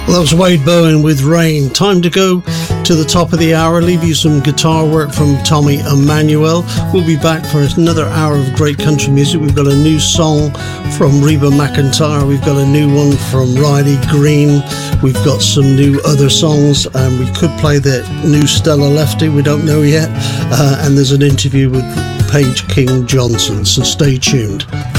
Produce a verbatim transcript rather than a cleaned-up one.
That was Wade Bowen with Rain. Time to go to the top of the hour. Leave you some guitar work from Tommy Emmanuel. We'll be back for another hour of great country music. We've got a new song from Reba McEntire. We've got a new one from Riley Green. We've got some new other songs, and we could play the new Stella Lefty. We don't know yet. Uh, and there's an interview with Paige King Johnson, so stay tuned.